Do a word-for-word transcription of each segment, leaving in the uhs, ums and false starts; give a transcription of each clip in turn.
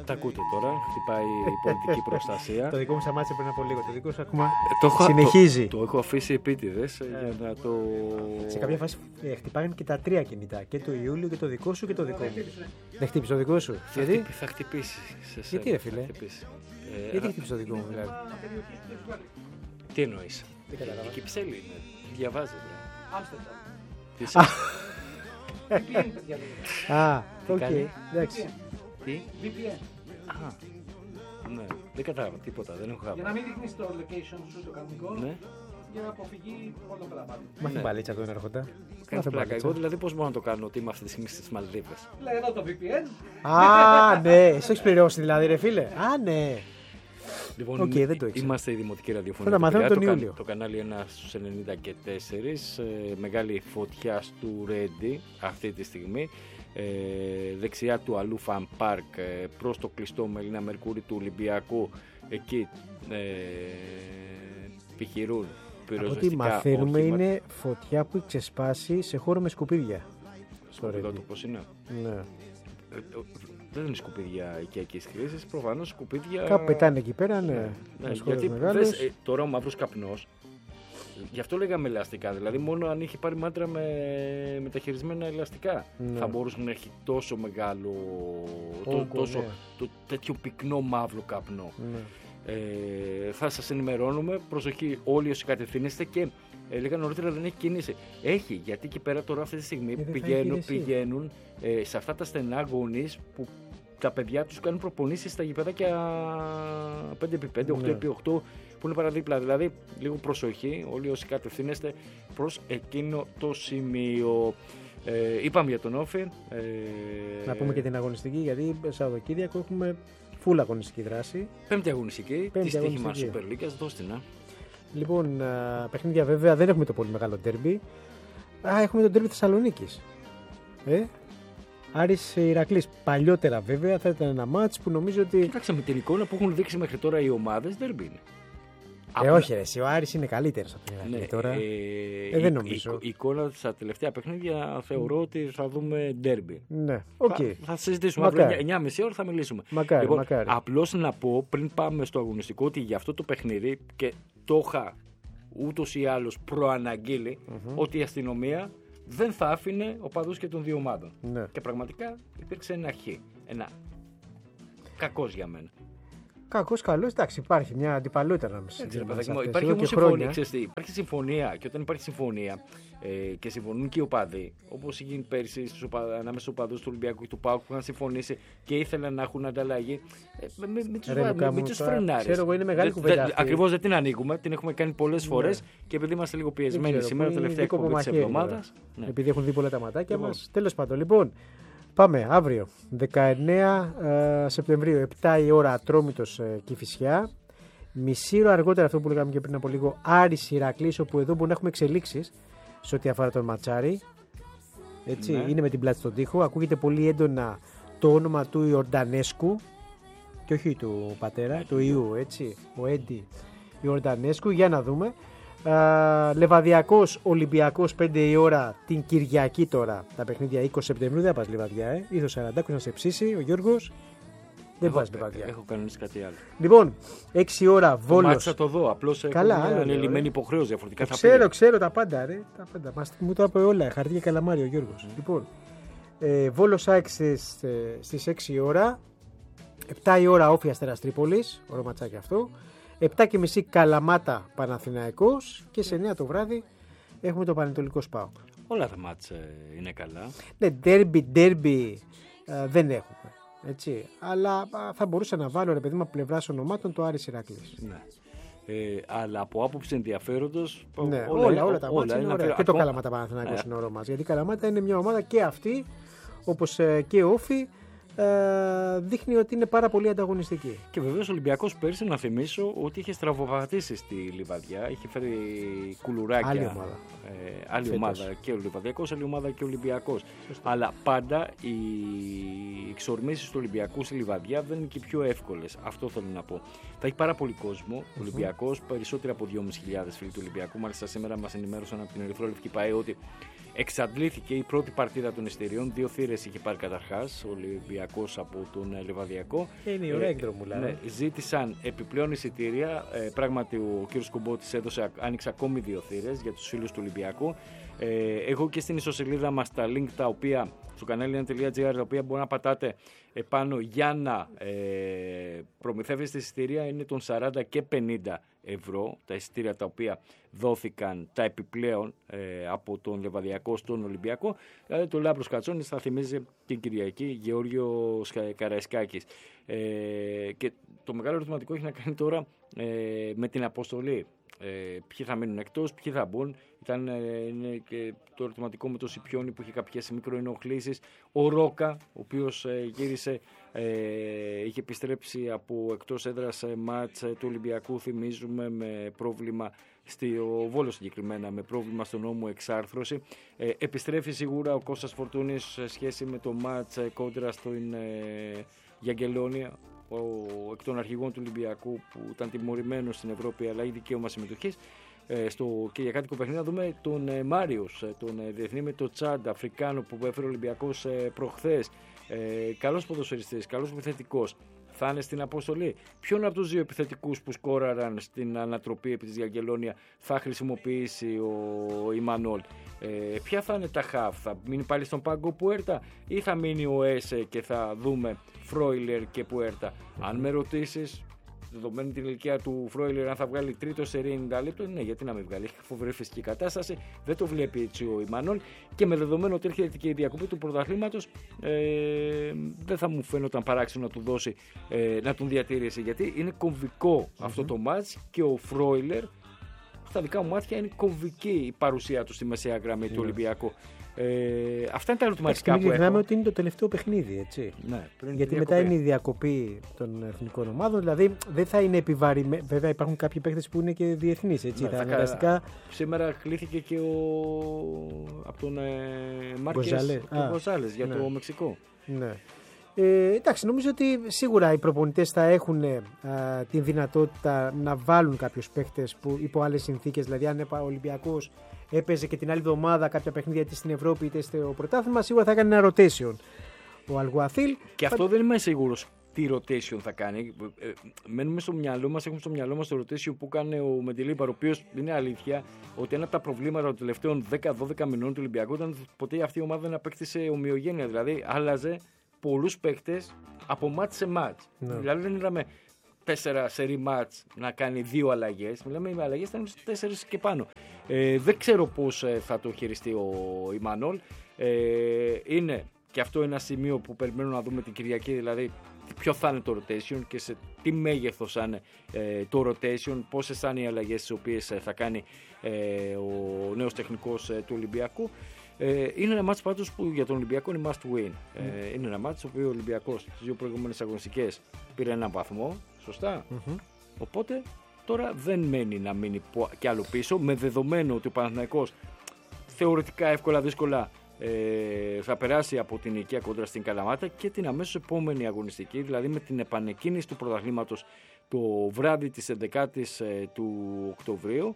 τα ακούτε τώρα. Χτυπάει η πολιτική προστασία. Το δικό μου σταμάτησε πριν από λίγο. Το δικό σου ακόμα το συνεχίζει. Το, το έχω αφήσει επίτηδες ε. για να το. Σε κάποια φάση ε, χτυπάγαν και τα τρία κινητά. Και το Ιούλιο και το δικό σου και το δικό μου. Δεν χτύπησε το δικό σου. Θα, γιατί? χτυπ, θα χτυπήσει. Σε σένα, γιατί, ρε φίλε. Ε, γιατί χτύπησε το δικό μου, δηλαδή. Τι εννοείς? Δεν καταλαβαίνω. Η Κυψέλη είναι. Διαβάζεται. Α, οκ, εντάξει. Τι? βι πι εν. Α, ναι, δεν κατάλαβα τίποτα, δεν έχω Για χάπα. να μην δείχνεις το location σου το κανονικό, Ναι. για να αποφυγεί όλων πραγμάτων. Μάθε Ναι. μπαλίτσα τον έρχοντα. Κάνεις πλάκα. Εγώ δηλαδή πώς μπορώ να το κάνω ότι είμαι αυτή τη στιγμή στις Μαλδίβες? Λέει εδώ το βι πι εν. Α, ναι, εσύ έχεις πληρώσει δηλαδή, ρε φίλε. Α, ναι. Λοιπόν, Οκ, δεν το ήξερα. είμαστε η Δημοτική Ραδιοφωνία. Θα τα μαθαίνω τον το, Ιούλιο. Το κανάλι ένα στους ενενήντα και τέσσερα. Ε, μεγάλη φωτιά του Ρέντι αυτή τη στιγμή. Ε, δεξιά του Αλού Φαν Πάρκ, ε, προς το κλειστό Μελίνα Μερκούρη του Ολυμπιακού. Εκεί ε, επιχειρούν Από πυροσβεστικά ό,τι μαθαίνουμε όχηματα. είναι φωτιά που έχει ξεσπάσει σε χώρο με σκουπίδια. Στο Εδώ Ρέντι. το πώς είναι. Ναι. Ε, δεν είναι σκουπίδια οικιακής χρήσης, προφανώς σκουπίδια. Κάπου πετάνε εκεί πέρα, ναι. Ναι, Ένας χώρος γιατί μεγάλος. δες, ε, τώρα ο μαύρος καπνός, γι' αυτό λέγαμε ελαστικά, δηλαδή μόνο αν είχε πάρει μάτρα με μεταχειρισμένα ελαστικά Ναι. θα μπορούσε να έχει τόσο μεγάλο, το, Όγκο, τόσο, ναι. το, τέτοιο πυκνό μαύρο καπνό. Ναι. Ε, θα σας ενημερώνουμε, προσοχή όλοι όσοι κατευθύνεστε και ε, λέγανε νωρίτερα δεν έχει κίνηση. Έχει, γιατί εκεί πέρα τώρα αυτή τη στιγμή Ε, δεν θα πηγαίνουν, έχει κίνηση. πηγαίνουν ε, σε αυτά τα στενά γονείς που τα παιδιά τους κάνουν προπονήσεις στα γηπεδάκια πέντε επί πέντε, οκτώ επί οκτώ που είναι παραδίπλα. Δηλαδή, λίγο προσοχή όλοι όσοι κατευθύνεστε προς εκείνο το σημείο. Ε, είπαμε για τον Όφη. Ε, Να πούμε και την αγωνιστική, γιατί Σαββατοκύριακο έχουμε full αγωνιστική δράση. Πέμπτη αγωνιστική, Πέμπτη τη στοίχημα αγωνιστική. Super League, δώσ' την. α. Λοιπόν, α, παιχνίδια βέβαια δεν έχουμε το πολύ μεγάλο ντέρμπι. Α, έχουμε το ντέρμπι Θεσσαλονίκης. Ε, Άρης Ηρακλής. Παλιότερα βέβαια θα ήταν ένα μάτς που νομίζω ότι. Κοίταξε με την εικόνα που έχουν δείξει μέχρι τώρα οι ομάδες, δεν είναι. Ε, όχι, ρε, εσύ, ο Άρης είναι καλύτερος από την Ηρακλή Ναι, τώρα. ε, Ε, δεν η- νομίζω. Η, η εικόνα στα τελευταία παιχνίδια θεωρώ ότι θα δούμε ντέρμπι. Ναι, οκ. Θα, θα συζητήσουμε Μακάρι. αύριο εννιά και μισή ώρα θα μιλήσουμε. Μακάρι, λοιπόν, μακάρι. απλώς να πω πριν πάμε στο αγωνιστικό ότι για αυτό το παιχνίδι και το είχα ούτως ή άλλως προαναγγείλει ότι η αστυνομία δεν θα άφηνε οπαδούς και των δύο ομάδων. Ναι. Και πραγματικά υπήρξε ένα χ. Ένα κακός για μένα. Κακός, καλός, εντάξει, υπάρχει μια αντιπαλότητα να Δεν ξέρω, παιδάκι μου, αυτές. υπάρχει Εδώ όμως και συμφωνία, χρόνια. ξέρεις τι, υπάρχει συμφωνία και όταν υπάρχει συμφωνία ε, και συμφωνούν και οι οπαδοί, όπως έγινε πέρσι στους οπα, ανάμεσα στους οπαδούς του Ολυμπιακού και του ΠΑΟΚ που είχαν συμφωνήσει και ήθελαν να έχουν ανταλλαγή, ε, μην μη, μη τους, Ρε, βα- Λουκά μη, μη μου, τους τώρα, φρενάρεις. ξέρω εγώ, είναι μεγάλη Δεν- κουβέντα δεν- αυτή. Ακριβώς δεν την ανοίγουμε, την έχουμε κάνει πολλές Ναι. φορές και επειδή είμαστε λίγο πιεσμένοι ξέρω, σήμερα, που τελευταία είναι εκπομπή της δίκοπο μαχαίρι, εβδομάδας. βέβαια. Ναι. Επειδή έχουν δει πολλά τα ματάκια Λοιπόν. μας. Τέλος πάντων, λοιπόν, πάμε αύριο, δεκαεννέα ε, Σεπτεμβρίου, επτά η ώρα, Ατρόμητος ε, Κηφισιά. Μισή ώρα αργότερα, αυτό που λέγαμε και πριν από λίγο, Άρης Ηρακλής, όπου εδώ μπορούμε να έχουμε εξελίξεις σε ό,τι αφορά τον Ματσάρη. Έτσι, Ναι. είναι με την πλάτη στον τοίχο. Ακούγεται πολύ έντονα το όνομα του Ιορντανέσκου και όχι του πατέρα, του ιού, έτσι, ο Έντι Ιορντανέσκου. Για να δούμε. Α, Λεβαδιακός Ολυμπιακός πέντε η ώρα την Κυριακή τώρα. Τα παιχνίδια είκοσι Σεπτεμβρίου. Δεν πας Λιβαδιά, ε. Ήρθε ο Σαραντάκος να σε ψήσει, ο Γιώργος. Δεν Έχω- πας Λιβαδιά. Έχω κανονίσει κάτι άλλο. Λοιπόν, έξι η ώρα Το μάτς Βόλος. θα το δω, απλώς έχω Καλά, μια άλλο λέω, ανελημμένη ε. υποχρέωση, διαφορετικά θα Ξέρω, πήγαινα. ξέρω τα πάντα, ρε. Τα πάντα. Μας μου το είπε όλα. Χαρτί και καλαμάρι ο Γιώργος. Λοιπόν, ε, Βόλος ΑΕΚ στις, ε, στις έξι η ώρα. επτά η ώρα Όφη Αστέρας Τρίπολης. Ωραίο ματσάκι αυτό. επτά και μισή Καλαμάτα Παναθηναϊκός. Και σε εννιά το βράδυ έχουμε το Πανετολικό ΣΠΑΟΚ. Όλα τα μάτς ε, είναι καλά. Ναι, ντέρμπι, ντέρμπι ε, δεν έχουμε. Έτσι. Αλλά α, θα μπορούσα να βάλω, ρε παιδί μου, από πλευράς ονομάτων το Άρης Ηρακλής. Ναι. Ε, αλλά από άποψη ενδιαφέροντος. Ναι, όλα, όλα, όλα, τα μάτια είναι ωραία. ενδιαφέρον. Και το Ακόμα- Καλαμάτα Παναθηναϊκός Ε. είναι όρο μας. Γιατί η Καλαμάτα είναι μια ομάδα και αυτή, όπως ε, και ο Όφη, ε, δείχνει ότι είναι πάρα πολύ ανταγωνιστική. Και βεβαίως ο Ολυμπιακός πέρσι, να θυμίσω, ότι είχε στραβοπατήσει στη Λιβαδιά. Είχε φέρει κουλουράκια. Άλλη ομάδα. Ε, άλλη Φέτος. ομάδα και ο Λιβαδιακός, άλλη ομάδα και ο Ολυμπιακός. Αλλά πάντα οι εξορμήσεις του Ολυμπιακού στη Λιβαδιά δεν είναι και οι πιο εύκολες. Αυτό θέλω να πω. Θα έχει πάρα πολύ κόσμο. Ο Ολυμπιακός, περισσότεροι από δυόμισι χιλιάδες φίλοι του Ολυμπιακού. Μάλιστα σήμερα μας ενημέρωσαν από την Ερυθρόλευκη ΠΑΕ ότι εξαντλήθηκε η πρώτη παρτίδα των εισιτηρίων. Δύο θύρες είχε πάρει καταρχάς ο Ολυμπιακός από τον Λιβαδιακό. Είναι η ωραία εκδρομούλα. Ναι, ζήτησαν επιπλέον εισιτήρια. Ε, πράγματι ο κ. Κουμπότης έδωσε, άνοιξε ακόμη δύο θύρες για τους φίλους του Ολυμπιακού. Ε, εγώ και στην ισοσελίδα μας τα link τα οποία στο κανάλι ένα.gr, τα οποία μπορεί να πατάτε επάνω για να ε, προμηθεύεστε εισιτήρια, είναι των σαράντα και πενήντα ευρώ τα εισιτήρια τα οποία δόθηκαν τα επιπλέον ε, από τον Λεβαδιακό στον Ολυμπιακό. Δηλαδή το Λάμπρος Κατσόνης θα θυμίζει την Κυριακή Γεώργιο Καραϊσκάκης. Ε, και το μεγάλο ερωτηματικό έχει να κάνει τώρα ε, με την αποστολή. Ε, ποιοι θα μείνουν εκτός, ποιοι θα μπουν. Ήταν ε, είναι και το ερωτηματικό με το Σιπιόνι που είχε κάποιες μικροενοχλήσεις. Ο Ρόκα, ο οποίος ε, γύρισε, ε, είχε επιστρέψει από εκτός έδρας ε, μάτς ε, του Ολυμπιακού, θυμίζουμε, με πρόβλημα στο Βόλο συγκεκριμένα, με πρόβλημα στον ώμο εξάρθρωση. Ε, επιστρέφει σίγουρα ο Κώστας Φορτούνης σε σχέση με το μάτς ε, κόντρα στην ε, Γιαγκελόνια. Ο, εκ των αρχηγών του Ολυμπιακού που ήταν τιμωρημένος στην Ευρώπη αλλά έχει δικαίωμα συμμετοχής ε, στο κυριακάτικο παιχνίδι. Να δούμε τον ε, Μάριος, ε, τον ε, διεθνή με το Τσάντ, Αφρικάνο που έφερε ο Ολυμπιακός ε, προχθές. Ε, καλός ποδοσφαιριστής, καλός επιθετικός. Θα είναι στην αποστολή. Ποιον από τους δύο επιθετικούς που σκόραραν στην ανατροπή επί της Γιαγκελόνια θα χρησιμοποιήσει ο Ιμανόλ? Ε, ποια θα είναι τα χαφ? Θα μείνει πάλι στον πάγκο Πουέρτα ή θα μείνει ο Έσε και θα δούμε Φρόιλερ και Πουέρτα? Αν με ρωτήσεις, δεδομένη την ηλικία του Φρόιλερ, αν θα βγάλει τρίτο σε ενενήντα λεπτό, ναι, γιατί να μην βγάλει? Έχει φοβερή φυσική κατάσταση, δεν το βλέπει έτσι ο Ιμανόλ. Και με δεδομένο ότι έρχεται και η διακοπή του πρωταθλήματος, ε, δεν θα μου φαίνονταν παράξενο να του δώσει, ε, να τον διατηρήσει, γιατί είναι κομβικό mm-hmm. αυτό το μάτς και ο Φρόιλερ, στα δικά μου μάτια, είναι κομβική η παρουσία του στη μεσαία γραμμή mm-hmm. του Ολυμπιακού. Ε, αυτά είναι τα ερωτηματικά που έχω. Μην ξεχνάμε ότι είναι το τελευταίο παιχνίδι, έτσι. Ναι, γιατί μετά είναι η διακοπή των εθνικών ομάδων, δηλαδή δεν θα είναι επιβαρημένο. Βέβαια υπάρχουν κάποιοι παίκτες που είναι και διεθνείς, έτσι. Ναι, θα αναγκαστικά... Σήμερα κλήθηκε και ο... από τον ε, Μάρκες Γκονζάλες για ναι. το Μεξικό. Ναι. Ε, εντάξει, νομίζω ότι σίγουρα οι προπονητές θα έχουν α, την δυνατότητα να βάλουν κάποιους παίκτες που υπό άλλες συνθήκες, δηλαδή αν ο Ολυμπιακός έπαιζε και την άλλη εβδομάδα κάποια παιχνίδια είτε στην Ευρώπη είτε στο πρωτάθλημα, σίγουρα θα κάνει ένα rotation ο Αλγουαθίλ. Και αυτό θα... δεν είμαι σίγουρος τι rotation θα κάνει. Ε, μένουμε στο μυαλό μας, έχουμε στο μυαλό μας το rotation που έκανε ο Μεντιλίμπαρ, ο οποίος είναι αλήθεια ότι ένα από τα προβλήματα των τελευταίων δέκα δώδεκα μηνών του Ολυμπιακού ήταν ποτέ αυτή η ομάδα δεν απέκτησε ομοιογένεια. Δηλαδή άλλαζε πολλούς παίκτες από μάτς σε μάτς. Ναι. Δηλαδή δεν είδαμε τέσσερα σερί μάτς να κάνει δύο αλλαγές. Μιλάμε με αλλαγές ήταν τέσσερις και πάνω. Ε, δεν ξέρω πώς ε, θα το χειριστεί ο Ιμανόλ. Ε, είναι και αυτό ένα σημείο που περιμένουμε να δούμε την Κυριακή, δηλαδή ποιο θα είναι το rotation και σε τι μέγεθος θα είναι ε, το rotation, πόσες θα είναι οι αλλαγές τις οποίες ε, θα κάνει ε, ο νέος τεχνικός ε, του Ολυμπιακού. Ε, είναι ένα μάτς πάντως που για τον Ολυμπιακό είναι must win. Mm. Ε, είναι ένα μάτς το οποίο ο Ολυμπιακός στις δύο προηγούμενες αγωνιστικές πήρε έναν βαθμό, σωστά. Mm-hmm. Οπότε τώρα δεν μένει να μείνει κι άλλο πίσω, με δεδομένο ότι ο Παναθηναϊκός θεωρητικά εύκολα δύσκολα ε, θα περάσει από την οικία κόντρα στην Καλαμάτα και την αμέσως επόμενη αγωνιστική, δηλαδή με την επανεκκίνηση του πρωταθλήματος το βράδυ της έντεκατης ε, του Οκτωβρίου.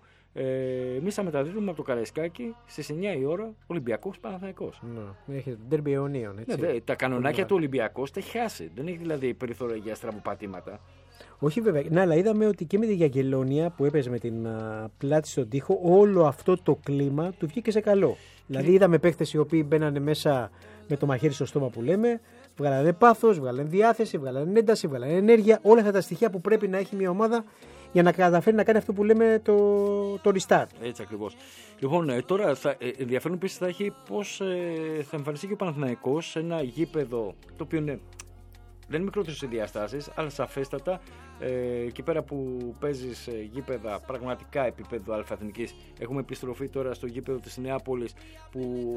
Ε, Εμείς θα μεταδίδουμε από το Καραϊσκάκι στις εννιά η ώρα Ολυμπιακός Παναθηναϊκός. Ναι, έχει τον ντέρμπι αιωνίων, έτσι. Ναι, τα κανονάκια του Ολυμπιακός τα έχει χάσει. Δεν έχει δηλαδή περιθώριο για στραβοπατήματα. Όχι βέβαια. Ναι, αλλά είδαμε ότι και με τη Γιαγκελόνια που έπαιζε με την α, πλάτη στον τοίχο, όλο αυτό το κλίμα του βγήκε σε καλό. Και... δηλαδή είδαμε παίχτες οι οποίοι μπαίνανε μέσα με το μαχαίρι στο στόμα που λέμε, βγάλανε πάθος, βγάλανε διάθεση, βγάλανε ένταση, βγάλανε ενέργεια. Όλα αυτά τα στοιχεία που πρέπει να έχει μια ομάδα για να καταφέρει να κάνει αυτό που λέμε το, το restart. Έτσι ακριβώς. Λοιπόν, ε, τώρα θα, ε, ενδιαφέρον επίσης θα έχει πώς ε, θα εμφανιστεί και ο Παναθηναϊκός σε ένα γήπεδο το οποίο είναι, δεν είναι μικρότερο σε διαστάσεις, αλλά σαφέστατα ε, εκεί πέρα που παίζεις ε, γήπεδα πραγματικά επίπεδο αλφα-εθνικής. Έχουμε επιστροφή τώρα στο γήπεδο της Νεάπολης που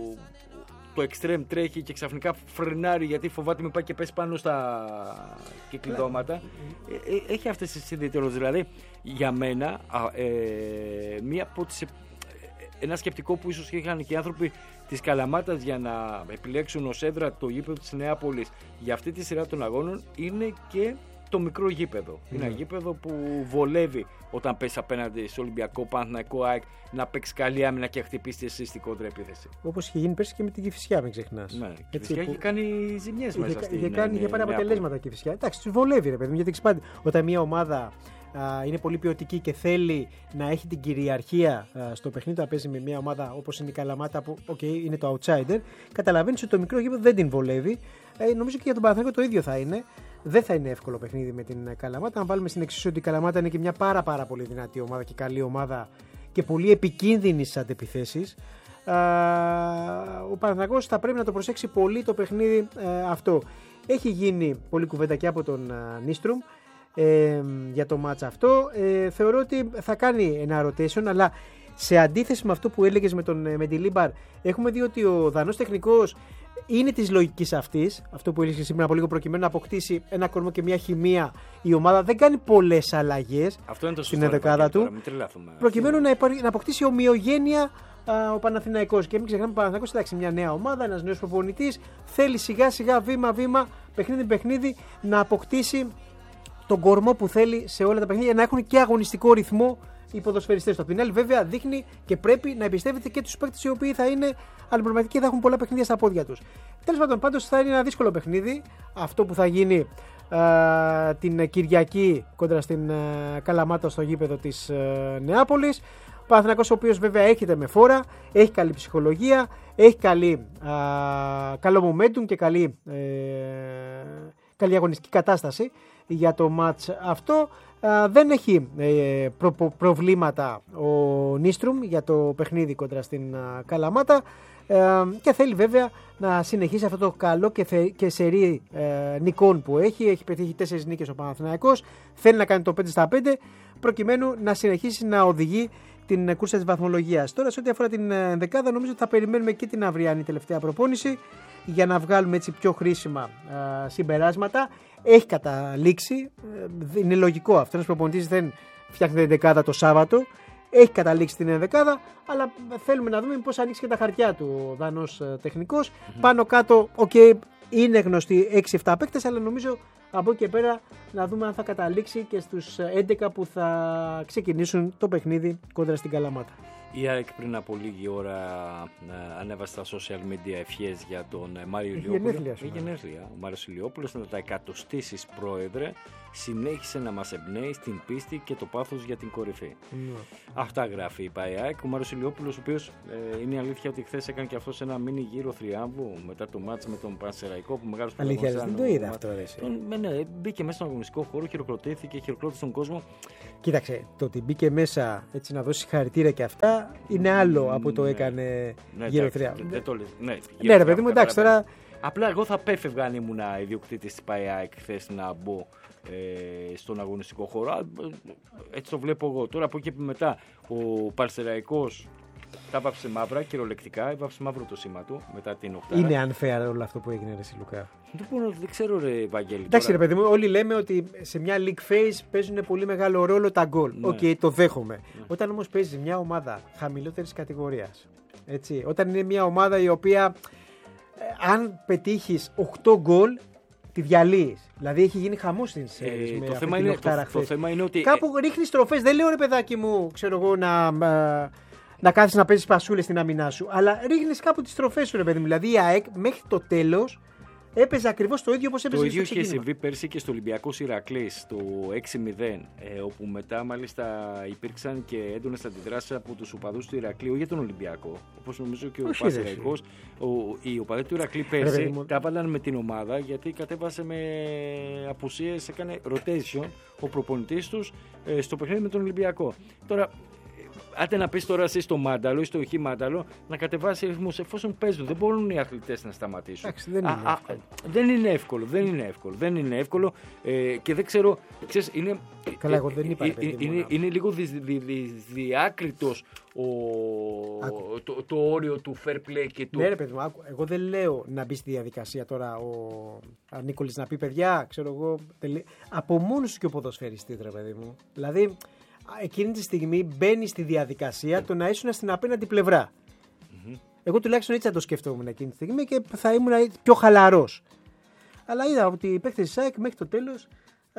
το εξτρέμ τρέχει και ξαφνικά φρενάρει γιατί φοβάται με πάει και πέσει πάνω στα κυκλειδώματα. Ε, έχει αυτές τις ιδιαιτερότητες. Δηλαδή για μένα ε, μία από τις, ε, ένα σκεπτικό που ίσως είχαν και οι άνθρωποι της Καλαμάτας για να επιλέξουν ως έδρα το γήπεδο της Νεάπολης για αυτή τη σειρά των αγώνων είναι και το μικρό γήπεδο. Mm. Είναι ένα γήπεδο που βολεύει όταν πέσει απέναντι στο Ολυμπιακό, Παναθηναϊκό, ΑΕΚ, να παίξει καλή άμυνα και χτυπήσει εσύ στην κόντρα επίθεση. Όπως είχε γίνει πέρσι και με την Κηφισιά, μην ξεχνάς. Ναι, η Κηφισιά είχε κάνει ζημιές μέσα στην. Είχε, κάνει, είχε πάρει αποτελέσματα η Κηφισιά. Εντάξει, τους βολεύει, ρε παιδί μου, γιατί εξπάνει. Όταν μια ομάδα α, είναι πολύ ποιοτική και θέλει να έχει την κυριαρχία α, στο παιχνίδι, να παίζει με μια ομάδα όπως είναι η Καλαμάτα, που okay, είναι το outsider, καταλαβαίνεις ότι το μικρό γήπεδο δεν την βολεύει. Ε, νομίζω και για τον Παναθηναϊκό το ίδιο θα είναι. Δεν θα είναι εύκολο παιχνίδι με την Καλαμάτα. Αν βάλουμε στην εξίσωση ότι η Καλαμάτα είναι και μια πάρα, πάρα πολύ δυνατή ομάδα και καλή ομάδα και πολύ επικίνδυνη στις αντεπιθέσεις, ο Παναθηναϊκός θα πρέπει να το προσέξει πολύ το παιχνίδι ε, αυτό. Έχει γίνει πολλή κουβέντα και από τον Νίστρουμ ε, για το μάτς αυτό. Ε, θεωρώ ότι θα κάνει ένα rotation, αλλά σε αντίθεση με αυτό που έλεγες με τον Μεντιλίμπαρ, έχουμε δει ότι ο Δανός τεχνικός είναι της λογικής αυτής, αυτό που έλεγε σήμερα από λίγο, προκειμένου να αποκτήσει ένα κορμό και μια χημεία. Η ομάδα δεν κάνει πολλές αλλαγές στην ενδεκάδα του, προκειμένου να, υπάρει, να αποκτήσει ομοιογένεια α, ο Παναθηναϊκός. Και μην ξεχνάμε, ο Παναθηναϊκός εντάξει, μια νέα ομάδα, ένας νέος προπονητής, θέλει σιγά σιγά, βήμα-βήμα, παιχνίδι-παιχνίδι, να αποκτήσει τον κορμό που θέλει σε όλα τα παιχνίδια, να έχουν και αγωνιστικό ρυθμό οι ποδοσφαιριστές του. Απ' την άλλη, βέβαια, δείχνει και πρέπει να εμπιστεύεται και τους παίκτες οι οποίοι θα είναι αλληλοπραγματικοί και θα έχουν πολλά παιχνίδια στα πόδια τους. Τέλος πάντων, πάντως θα είναι ένα δύσκολο παιχνίδι. Αυτό που θα γίνει α, την Κυριακή κόντρα στην α, Καλαμάτα στο γήπεδο της α, Νεάπολης. Ο Παναθηναϊκός, ο οποίος βέβαια έρχεται με φόρα, έχει καλή ψυχολογία, έχει καλή, α, καλό momentum και καλή, ε, καλή αγωνιστική κατάσταση για το μάτς αυτό. Uh, δεν έχει ε, προ, προ, προβλήματα ο Νίστρουμ για το παιχνίδι κοντρα στην uh, Καλαμάτα uh, και θέλει βέβαια να συνεχίσει αυτό το καλό και, θε, και σερί uh, νικών που έχει. Έχει πετύχει τέσσερις νίκες ο Παναθηναϊκός, θέλει να κάνει το πέντε στα πέντε προκειμένου να συνεχίσει να οδηγεί την κούρσα της βαθμολογίας. Τώρα σε ό,τι αφορά την δεκάδα, νομίζω ότι θα περιμένουμε και την αυριανή τελευταία προπόνηση για να βγάλουμε έτσι πιο χρήσιμα uh, συμπεράσματα. Έχει καταλήξει, είναι λογικό αυτό, ένας προπονητής δεν φτιάχνει την δεκάδα το Σάββατο, έχει καταλήξει την δεκάδα, αλλά θέλουμε να δούμε πώς ανοίξει και τα χαρτιά του ο Δανός τεχνικός. Mm-hmm. Πάνω κάτω, okay, είναι γνωστοί έξι εφτά παίκτες, αλλά νομίζω από εκεί και πέρα να δούμε αν θα καταλήξει και στους έντεκα που θα ξεκινήσουν το παιχνίδι κόντρα στην Καλαμάτα. Η ΑΕΚ πριν από λίγη ώρα ε, ανέβασε στα social media ευχές για τον ε, Μάριο Ηλιόπουλο. Έχει γενέθλια. Ο Μάριος Ηλιόπουλος, να τα εκατοστήσεις πρόεδρε, συνέχισε να μας εμπνέει στην πίστη και το πάθος για την κορυφή. Mm. Αυτά γράφει η ΑΕΚ. Ο Μάριος Ηλιόπουλος, ο οποίος ε, είναι η αλήθεια ότι χθες έκανε και αυτός ένα μίνι γύρο θριάμβου μετά το μάτς με τον Πανσεραϊκό που μεγάλος αλήθεια, δεν το είδα αυτό. Τον, ναι, μπήκε μέσα στον αγωνιστικό χώρο, χειροκροτήθηκε, χειροκρότησε τον κόσμο. Κοίταξε, το ότι μπήκε μέσα έτσι να δώσει χαρητήρια και αυτά είναι άλλο από το έκανε ναι, γύρω θριάμβου. Ναι, ναι, ναι, ρε παιδί μου, εντάξει τώρα. Απλά εγώ θα πέφευγα αν ήμουν ιδιοκτήτης της ΑΕΚ χθες να μπω ε, στον αγωνιστικό χώρο. Έτσι το βλέπω εγώ. Τώρα από εκεί που μετά ο Πανσεραϊκός τα βάψε μαύρα, κυριολεκτικά, έβαψε μαύρο το σήμα του μετά την οχτάρα. Είναι unfair όλο αυτό που έγινε, ρε Λουκά. Δεν, δεν ξέρω, ρε Βαγγέλη. Εντάξει, ρε παιδί μου, όλοι λέμε ότι σε μια league phase παίζουν πολύ μεγάλο ρόλο τα γκολ. Οκ, ναι. okay, το δέχομαι. Ναι. Όταν όμως παίζει μια ομάδα χαμηλότερης κατηγορίας, έτσι, όταν είναι μια ομάδα η οποία ε, αν πετύχεις οκτώ γκολ, τη διαλύεις. Δηλαδή έχει γίνει χαμός στην σέρις ε, με το αυτή θέμα την είναι, οκτάρα το, το θέμα είναι ότι... Κάπου ε... ρίχνεις τροφές, δεν λέω ρε παιδάκι μου, ξέρω εγώ, να... Ε, να κάθεις να παίζεις πασούλες στην άμυνά σου, αλλά ρίχνεις κάπου τις τροφές σου, ρε παιδί μου. Δηλαδή η ΑΕΚ μέχρι το τέλος έπαιζε ακριβώς το ίδιο όπως έπαιζε το στο ίδιο είχε συμβεί πέρσι και στο Ολυμπιακό Ηρακλής, το έξι μηδέν, ε, όπου μετά μάλιστα υπήρξαν και έντονες αντιδράσεις από τους οπαδούς του Ηρακλείου για τον Ολυμπιακό. Όπως νομίζω και ο Πανσεραϊκός, οι οπαδοί του Ηρακλή πέρσι τα έβαλαν με την ομάδα γιατί κατέβασε με απουσίες, έκανε rotation ο προπονητής τους ε, στο παιχνίδι με τον Ολυμπιακό. Τώρα, άντε να πεις τώρα εσύ στο μάνταλο ή στο χ μάνταλο να κατεβάσει ρυθμούς εφόσον παίζουν. Δεν μπορούν οι αθλητές να σταματήσουν. Εντάξει, δεν, είναι α, α, δεν είναι εύκολο. Δεν είναι εύκολο. Δεν είναι εύκολο ε, και δεν ξέρω. Ξέρεις, είναι, καλά, εγώ δεν είπα, ε, ε, είναι, είναι λίγο δι, δι, δι, διάκριτος ο, το, το όριο του fair play και του. Ναι, ρε παιδί μου, εγώ δεν λέω να μπει στη διαδικασία τώρα ο Νίκολης να πει παιδιά, ξέρω εγώ. Τελε... Από μόνος σου και ο ποδοσφαιριστής, ρε παιδί μου. Δηλαδή. Εκείνη τη στιγμή μπαίνει στη διαδικασία το να ήσουν στην απέναντι πλευρά. Mm-hmm. Εγώ τουλάχιστον έτσι θα το σκεφτόμουν εκείνη τη στιγμή και θα ήμουν πιο χαλαρός. Αλλά είδα ότι οι παίκτες της ΑΕΚ μέχρι το τέλος ε,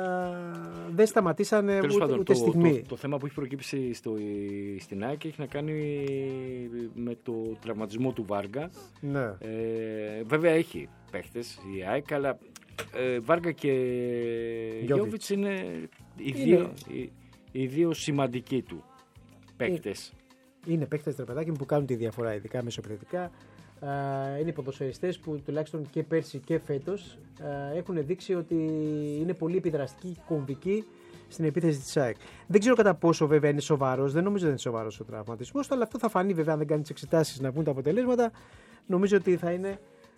δεν σταματήσανε Τέλος ούτε, πάντων, ούτε το, στιγμή. Το, το θέμα που έχει προκύψει στο, στην ΑΕΚ έχει να κάνει με το τραυματισμό του Βάργα. Ναι. Ε, βέβαια έχει παίχτες η ΑΕΚ, αλλά ε, Βάργα και Γιόβιτς είναι οι δύο, οι, οι δύο σημαντικοί του παίχτες. Είναι παίχτες, ρε παιδάκι μου, που κάνουν τη διαφορά, ειδικά μεσοπαιδευτικά. Είναι ποδοσφαιριστές που τουλάχιστον και πέρσι και φέτος έχουν δείξει ότι είναι πολύ επιδραστικοί και κομβικοί στην επίθεση της ΑΕΚ. Δεν ξέρω κατά πόσο βέβαια είναι σοβαρός, δεν νομίζω ότι είναι σοβαρός ο τραυματισμός, αλλά αυτό θα φανεί βέβαια αν δεν κάνει τις εξετάσεις να βγουν τα αποτελέσματα. Νομίζω ότι θα είναι.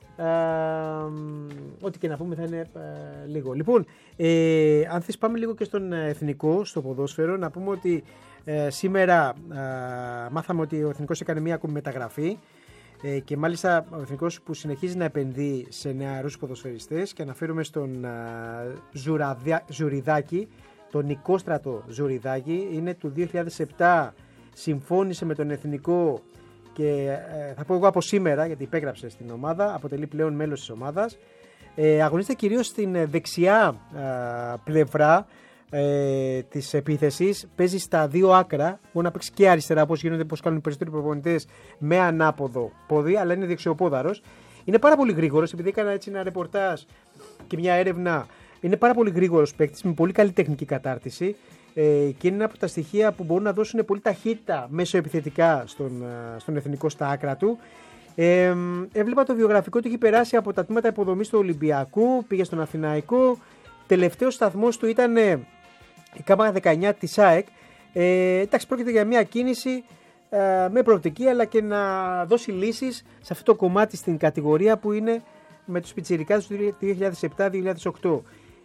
Uh, ό,τι και να πούμε θα είναι uh, λίγο. Λοιπόν, ε, αν θες πάμε λίγο και στον εθνικό, στο ποδόσφαιρο, να πούμε ότι ε, σήμερα uh, μάθαμε ότι ο εθνικός έκανε μία ακόμη μεταγραφή ε, και μάλιστα ο εθνικός που συνεχίζει να επενδύει σε νεαρούς ποδοσφαιριστές, και αναφέρομαι στον uh, Ζουραδιά, Ζουριδάκη, τον Νικόστρατο Ζουριδάκη. Είναι του δύο χιλιάδες επτά, συμφώνησε με τον εθνικό και ε, θα πω εγώ από σήμερα, γιατί υπέγραψε στην ομάδα, αποτελεί πλέον μέλος της ομάδας. Ε, αγωνίζεται κυρίως στην δεξιά ε, πλευρά ε, της επίθεσης. Παίζει στα δύο άκρα, μπορεί να παίξει και αριστερά, όπως γίνονται, όπως κάνουν οι περισσότεροι προπονητές, με ανάποδο πόδι, αλλά είναι δεξιοπόδαρος. Είναι πάρα πολύ γρήγορος, επειδή έκανα έτσι ένα ρεπορτάζ και μια έρευνα. Είναι πάρα πολύ γρήγορος παίκτης, με πολύ καλή τεχνική κατάρτιση. Και είναι ένα από τα στοιχεία που μπορούν να δώσουν πολύ ταχύτητα μέσω επιθετικά στον, στον εθνικό στα άκρα του. Ε, έβλεπα το βιογραφικό του, έχει περάσει από τα τμήματα υποδομής του Ολυμπιακού, πήγε στον Αθηναϊκό. Τελευταίος σταθμός του ήταν η Κάμα δεκαεννιά της ΑΕΚ. Ε, εντάξει, πρόκειται για μια κίνηση ε, με προοπτική, αλλά και να δώσει λύσεις σε αυτό το κομμάτι στην κατηγορία που είναι με τους πιτσιρικάδες του δύο χιλιάδες επτά δύο χιλιάδες οκτώ.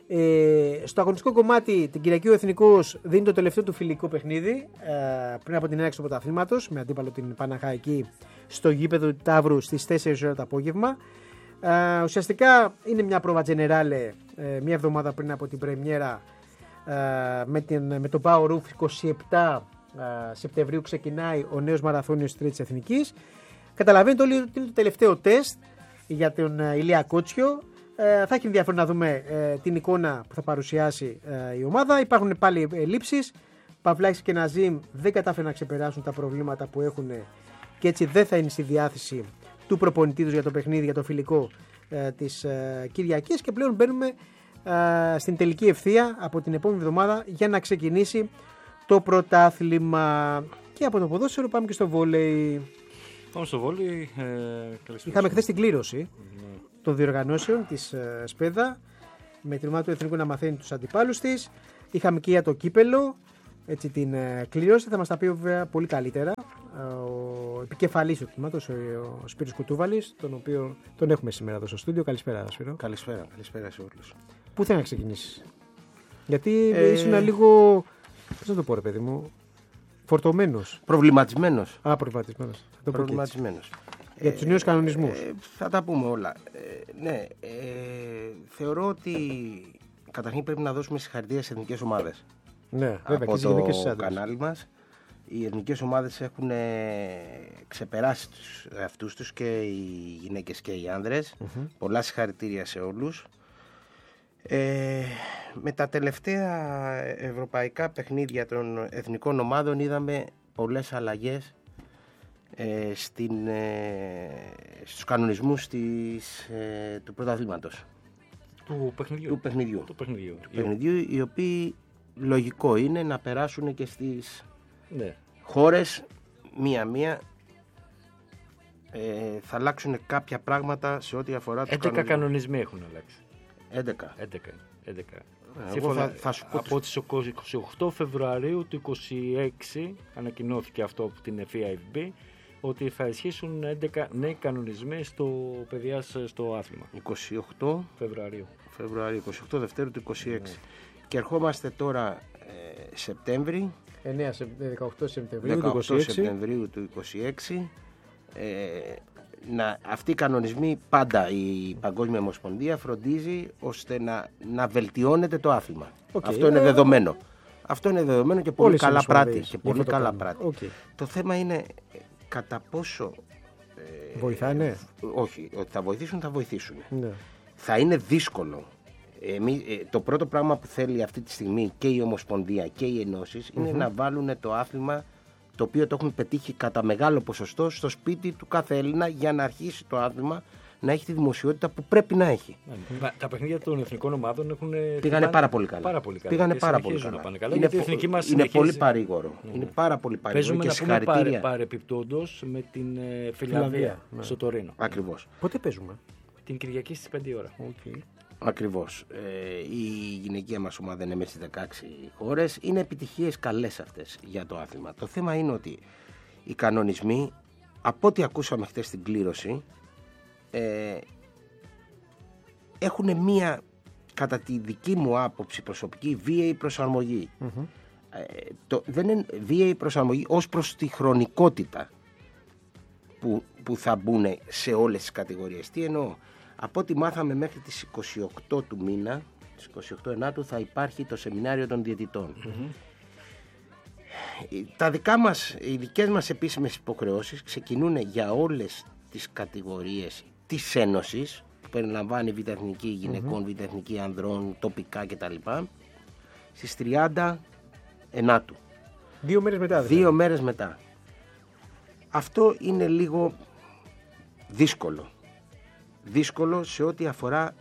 Ε, στο αγωνιστικό κομμάτι την Κυριακή ο Εθνικός δίνει το τελευταίο του φιλικό παιχνίδι ε, πριν από την έναρξη του πρωταθλήματος με αντίπαλο την Παναχαϊκή στο γήπεδο του Ταύρου στις τέσσερις ώρα το απόγευμα. Ε, ουσιαστικά είναι μια πρόβα τζενεράλε ε, μια εβδομάδα πριν από την πρεμιέρα ε, με, την, με το Power Roof είκοσι επτά ε, Σεπτεμβρίου ξεκινάει ο νέος μαραθώνιος Τρίτης Εθνικής. Καταλαβαίνετε όλοι ότι είναι το τελευταίο τεστ για τον ε, Ηλία Κότσιο. Ε, θα έχει ενδιαφέρον να δούμε ε, την εικόνα που θα παρουσιάσει ε, η ομάδα. Υπάρχουν πάλι ελλείψεις. Παυλάκης και Ναζίμ δεν κατάφεραν να ξεπεράσουν τα προβλήματα που έχουν και έτσι δεν θα είναι στη διάθεση του προπονητή τους για το παιχνίδι, για το φιλικό ε, της ε, Κυριακής, και πλέον μπαίνουμε ε, στην τελική ευθεία από την επόμενη εβδομάδα για να ξεκινήσει το πρωτάθλημα. Και από το ποδόσφαιρο πάμε και στο βόλεϊ. Πάμε στο βόλεϊ. Ε, Είχαμε χθες την κλήρωση mm. των διοργανώσεων της ε, ΣΠΕΔΑ, με την ομάδα του Εθνικού να μαθαίνει τους αντιπάλους της. Είχαμε και για το κύπελο, έτσι, την ε, κλήρωση. Θα μας τα πει βέβαια πολύ καλύτερα ε, ο επικεφαλής του τμήματος, ο, ο Σπύρος Κουτούβαλης, τον οποίο τον έχουμε σήμερα εδώ στο στούντιο. Καλησπέρα, Σπύρο. Καλησπέρα, καλησπέρα σε όλους. Πού θέλει να ξεκινήσεις? Γιατί ε... ήσουν λίγο, πώς να το πω ρε παιδί μου, φορτωμένος. Προβληματισμένος. Α, προβληματισμένος. Προβληματισμένος. Για τους νέους κανονισμούς. Ε, θα τα πούμε όλα. Ε, ναι, ε, θεωρώ ότι καταρχήν πρέπει να δώσουμε συγχαρητήρια σε εθνικές ομάδες. Ναι, βέβαια, από και το και στις κανάλι μας. Οι εθνικές ομάδες έχουν ε, ξεπεράσει τους εαυτούς τους, και οι γυναίκες και οι άνδρες. Mm-hmm. Πολλά συγχαρητήρια σε όλους. Ε, με τα τελευταία ευρωπαϊκά παιχνίδια των εθνικών ομάδων είδαμε πολλές αλλαγές ε, στην, ε, στους κανονισμούς της, ε, του πρωταθλήματος. Του παιχνιδιού. Του παιχνιδιού. Του παιχνιδιού. Του παιχνιδιού, οι οποίοι λογικό είναι να περάσουν και στις ναι. χώρες μία-μία. Ε, θα αλλάξουν κάποια πράγματα σε ό,τι αφορά τους κανονισμούς. έντεκα κανονισμοί έχουν αλλάξει. έντεκα. έντεκα. έντεκα. Εγώ θα, θα σου πω από τις είκοσι οκτώ Φεβρουαρίου του είκοσι έξι ανακοινώθηκε αυτό από την εφ άι εφ μπι, ότι θα ισχύσουν έντεκα νέοι κανονισμοί στο παιδιάς στο άθλημα. είκοσι οκτώ Φεβρουαρίου. Φεβρουαρίου, είκοσι οκτώ Δευτέρου του είκοσι έξι. Ναι. Και ερχόμαστε τώρα ε, Σεπτέμβρη. εννέα, δεκαοκτώ Σεπτεμβρίου δεκαοκτώ του είκοσι έξι. Σεπτεμβρίου του είκοσι έξι. Ε, να, αυτοί οι κανονισμοί πάντα η Παγκόσμια Ομοσπονδία φροντίζει ώστε να, να βελτιώνεται το άθλημα. Okay. Αυτό είναι δεδομένο. Αυτό είναι δεδομένο και πολύ Όλες καλά πράττει. Και πολύ καλά πράττει. Okay. Το θέμα είναι κατά πόσο βοηθάνε. Ε, όχι, ότι θα βοηθήσουν, θα βοηθήσουν. Ναι. Θα είναι δύσκολο Εμείς, ε, το πρώτο πράγμα που θέλει αυτή τη στιγμή και η Ομοσπονδία και οι ενώσεις είναι mm-hmm. να βάλουν το άθλημα, το οποίο το έχουν πετύχει κατά μεγάλο ποσοστό, στο σπίτι του κάθε Έλληνα, για να αρχίσει το άθλημα να έχει τη δημοσιότητα που πρέπει να έχει. Μα, τα παιχνίδια των εθνικών ομάδων έχουν πήγανε πάρα πολύ καλά. Πάρα πολύ καλά. Πήγανε πάρα πολύ καλά. Να πάνε καλά. Είναι, η εθνική μας είναι συνεχίζει... πολύ παρήγορο. Mm. Είναι πάρα πολύ παρήγορο. Παίζουμε και να πούμε παρε, παρε, παρεπιπτόντως με την ε, Φιλανδία ναι. στο Τωρίνο. Ακριβώς. Πότε παίζουμε? Την Κυριακή στις πέντε η ώρα. Okay. Ακριβώς. Ε, η γυναικεία μας ομάδα είναι μέσα στις δεκαέξι χώρες. Είναι επιτυχίες καλές αυτές για το άθλημα. Το θέμα είναι ότι οι κανονισμοί, από ό,τι ακούσαμε χτες στην κλήρωση, ε, έχουν μία, κατά τη δική μου άποψη προσωπική, βίαιη προσαρμογή. Mm-hmm. Ε, το, δεν είναι βίαιη προσαρμογή ως προς τη χρονικότητα που, που θα μπουν σε όλες τις κατηγορίες. Τι εννοώ? Από ό,τι μάθαμε, μέχρι τις είκοσι οκτώ του μήνα, τις είκοσι οκτώ Ενάτου, θα υπάρχει το σεμινάριο των διαιτητών. Mm-hmm. Τα δικά μας, οι δικές μας επίσημες υποχρεώσεις ξεκινούν για όλες τις κατηγορίες της Ένωσης, που περιλαμβάνει β' εθνική γυναικών, mm-hmm. β' εθνική ανδρών, τοπικά κτλ. Στις τριάντα Ενάτου. Δύο μέρες μετά. Δηλαδή. Δύο μέρες μετά. Αυτό είναι λίγο δύσκολο. Δύσκολο σε ό,τι αφορά